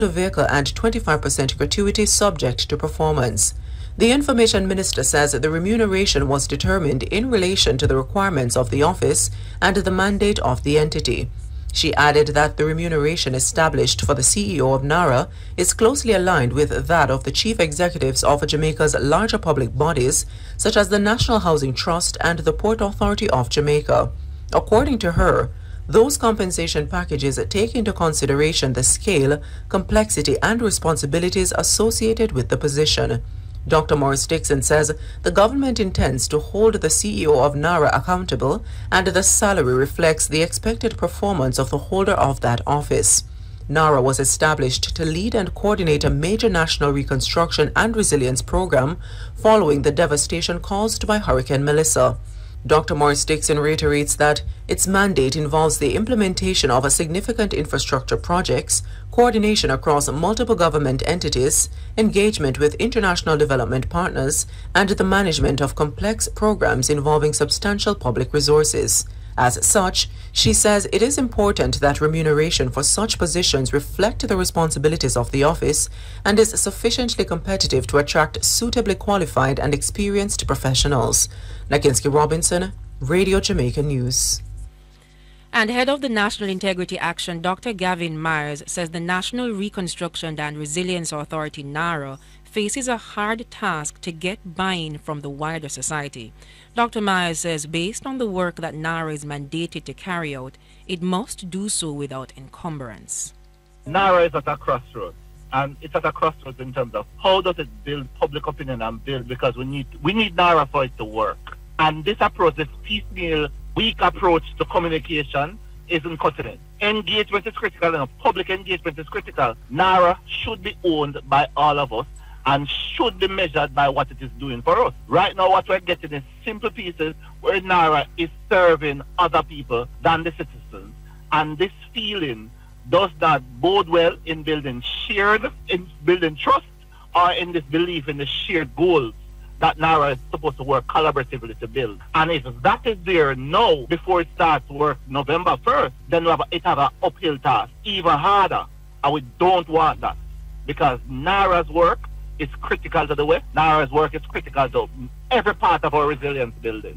vehicle and 25% gratuity subject to performance. The Information Minister says the remuneration was determined in relation to the requirements of the office and the mandate of the entity. She added that the remuneration established for the CEO of NARA is closely aligned with that of the chief executives of Jamaica's larger public bodies, such as the National Housing Trust and the Port Authority of Jamaica. According to her, those compensation packages take into consideration the scale, complexity, and responsibilities associated with the position. Dr. Morris Dixon says the government intends to hold the CEO of NARA accountable, and the salary reflects the expected performance of the holder of that office. NARA was established to lead and coordinate a major national reconstruction and resilience program following the devastation caused by Hurricane Melissa. Dr. Morris Dixon reiterates that its mandate involves the implementation of significant infrastructure projects, coordination across multiple government entities, engagement with international development partners, and the management of complex programs involving substantial public resources. As such, she says it is important that remuneration for such positions reflect the responsibilities of the office and is sufficiently competitive to attract suitably qualified and experienced professionals. Nakinsky Robinson, Radio Jamaica News. And head of the National Integrity Action, Dr. Gavin Myers, says the National Reconstruction and Resilience Authority, NARA, faces a hard task to get buy-in from the wider society. Dr. Myers says based on the work that NARA is mandated to carry out, it must do so without encumbrance. NARA is at a crossroads, and it's at a crossroads in terms of how does it build public opinion and build, because we need NARA for it to work. And this approach, this piecemeal, weak approach to communication isn't cutting it. Engagement is critical, and public engagement is critical. NARA should be owned by all of us and should be measured by what it is doing for us. Right now, what we're getting is simple pieces where NARA is serving other people than the citizens. And this feeling does not bode well in building trust, or in this belief in the shared goals that NARA is supposed to work collaboratively to build. And if that is there now, before it starts work November 1st, then it have an uphill task, even harder. And we don't want that, because NARA's work is critical to the West. NARA's work is critical to every part of our resilience building.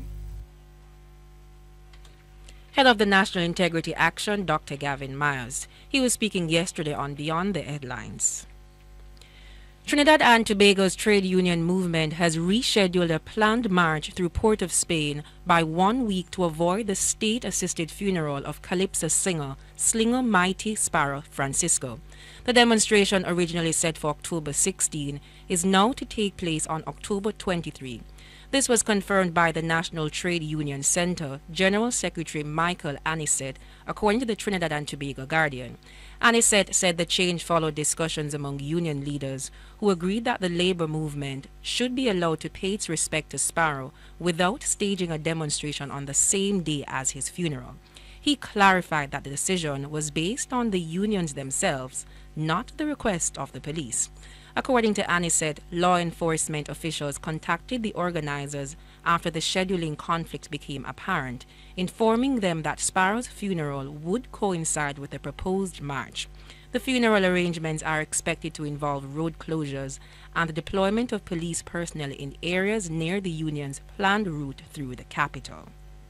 Head of the National Integrity Action, Dr. Gavin Myers. He was speaking yesterday on Beyond the Headlines. Trinidad and Tobago's trade union movement has rescheduled a planned march through Port of Spain by 1 week to avoid the state-assisted funeral of calypso singer Slinger Mighty Sparrow Francisco. The demonstration, originally set for October 16, is now to take place on October 23. This was confirmed by the National Trade Union Center General Secretary Michael Anisette, according to the Trinidad and Tobago Guardian. Anisette said the change followed discussions among union leaders who agreed that the labor movement should be allowed to pay its respect to Sparrow without staging a demonstration on the same day as his funeral. He clarified that the decision was based on the unions themselves, not the request of the police. According to Anisette, law enforcement officials contacted the organizers after the scheduling conflict became apparent, informing them that Sparrow's funeral would coincide with the proposed march. The funeral arrangements are expected to involve road closures and the deployment of police personnel in areas near the union's planned route through the capital.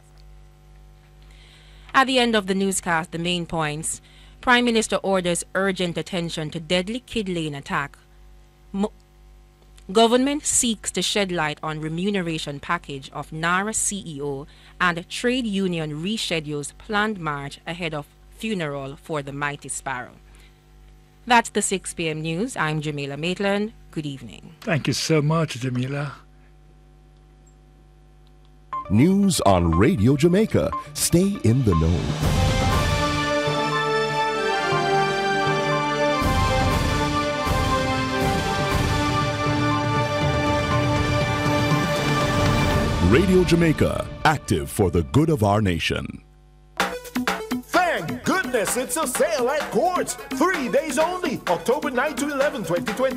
At the end of the newscast, the main points: Prime Minister orders urgent attention to deadly Kid Lane attack. Government seeks to shed light on remuneration package of NARA CEO, and trade union reschedules planned march ahead of funeral for the Mighty Sparrow. That's the 6 p.m. news. I'm Jamila Maitland. Good evening. Thank you so much, Jamila. News on Radio Jamaica. Stay in the know. Radio Jamaica, active for the good of our nation. Thank goodness it's a sale at Courts. 3 days only, October 9 to 11, 2020.